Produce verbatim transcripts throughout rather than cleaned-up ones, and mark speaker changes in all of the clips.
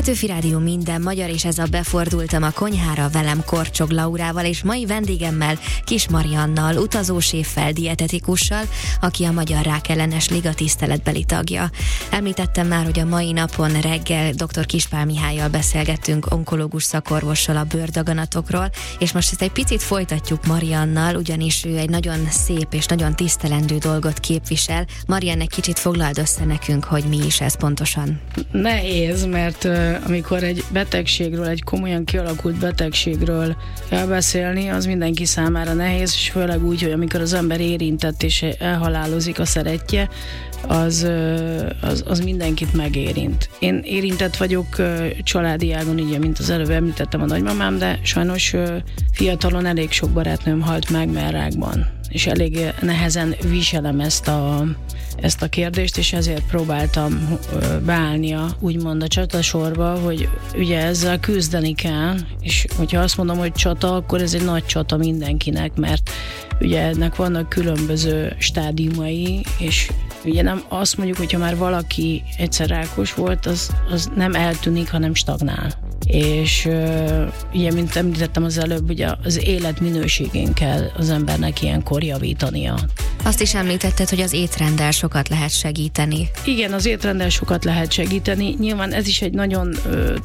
Speaker 1: Petőfi Rádió minden magyar, és ez a Befordultam a konyhára, velem Korcsog Laurával, és mai vendégemmel Kiss Mariannal, utazóséffel, dietetikussal, aki a Magyar Rákellenes Liga tiszteletbeli tagja. Említettem már, hogy a mai napon reggel dr. Kispál Mihályal beszélgettünk, onkológus szakorvossal a bőrdaganatokról, és most ezt egy picit folytatjuk Mariannal, ugyanis ő egy nagyon szép és nagyon tisztelendő dolgot képvisel. Mariann, egy kicsit foglald össze nekünk, hogy mi is ez pontosan.
Speaker 2: Nehéz, mert uh, amikor egy betegségről, egy komolyan kialakult betegségről kell beszélni, az mindenki számára nehéz, és főleg úgy, hogy amikor az ember érintett és elhalálozik a szeretje, az, uh, az, az mindenkit megérint. Én érintett vagyok uh, családi ágon, így, mint az előbb említettem a nagymamám, de sajnos uh, fiatalon elég sok barátnőm halt meg mellrákban, és elég nehezen viselem ezt a, ezt a kérdést, és ezért próbáltam beállni a, úgymond a csatasorba, hogy ugye ezzel küzdeni kell, és hogyha azt mondom, hogy csata, akkor ez egy nagy csata mindenkinek, mert ugye ennek vannak különböző stádiumai, és ugye nem azt mondjuk, hogyha már valaki egyszer rákos volt, az, az nem eltűnik, hanem stagnál. És uh, ugye, mint említettem az előbb, ugye az életminőségén kell az embernek ilyenkor javítania.
Speaker 1: Azt is említetted, hogy az étrenddel sokat lehet segíteni.
Speaker 2: Igen, az étrenddel sokat lehet segíteni. Nyilván ez is egy nagyon uh,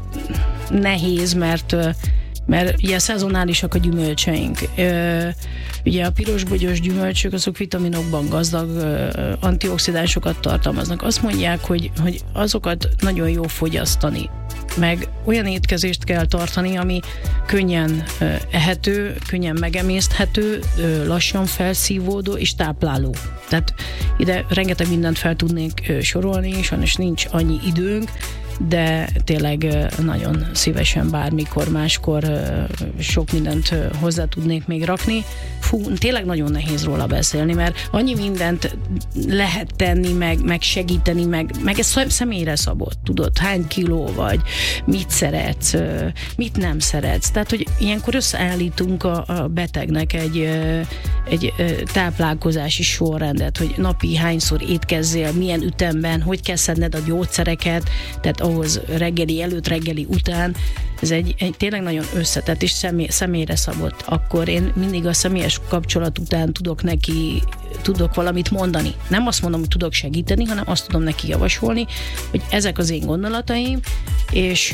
Speaker 2: nehéz, mert uh, mert ugye szezonálisak a gyümölcseink. Ö, ugye a pirosbogyós gyümölcsök, azok vitaminokban gazdag, ö, antioxidánsokat tartalmaznak. Azt mondják, hogy, hogy azokat nagyon jó fogyasztani, meg olyan étkezést kell tartani, ami könnyen ö, ehető, könnyen megemészthető, ö, lassan felszívódó és tápláló. Tehát ide rengeteg mindent fel tudnék ö, sorolni, sajnos nincs annyi időnk, de tényleg nagyon szívesen bármikor, máskor sok mindent hozzá tudnék még rakni. Fú, tényleg nagyon nehéz róla beszélni, mert annyi mindent lehet tenni, meg, meg segíteni, meg, meg ez személyre szabott, tudod, hány kiló vagy, mit szeretsz, mit nem szeretsz. Tehát, hogy ilyenkor összeállítunk a, a betegnek egy, egy táplálkozási sorrendet, hogy napi hányszor étkezzél, milyen ütemben, hogy kell szedned a gyógyszereket, tehát ahhoz reggeli előtt, reggeli után. Ez egy, egy tényleg nagyon összetett és személy, személyre szabott. Akkor én mindig a személyes kapcsolat után tudok neki, tudok valamit mondani. Nem azt mondom, hogy tudok segíteni, hanem azt tudom neki javasolni, hogy ezek az én gondolataim, és,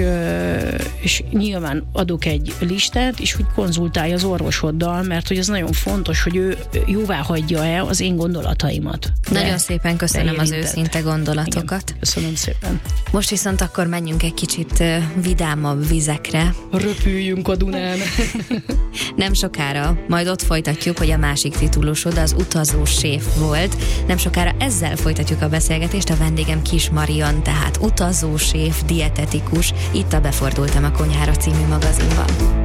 Speaker 2: és nyilván adok egy listát, és hogy konzultálj az orvosoddal, mert hogy ez nagyon fontos, hogy ő jóvá hagyja el az én gondolataimat.
Speaker 1: Nagyon de, szépen köszönöm az őszinte gondolatokat.
Speaker 2: Igen, köszönöm szépen.
Speaker 1: Most viszont akkor menjünk egy kicsit vidámabb vizekre.
Speaker 2: Röpüljünk a Dunán.
Speaker 1: Nem sokára, majd ott folytatjuk, hogy a másik titulusod az utazó séf volt. Nem sokára ezzel folytatjuk a beszélgetést, a vendégem Kiss Mariann, tehát utazó séf, dietetikus, itt a Befordultam a konyhára című magazinban.